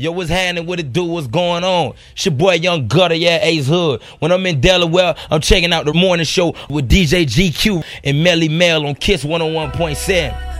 Yo, what's happening? What it do? What's going on? It's your boy Young Gutter, yeah, Ace Hood. When I'm in Delaware, I'm checking out the morning show with DJ GQ and Melly Mel on Kiss 101.7.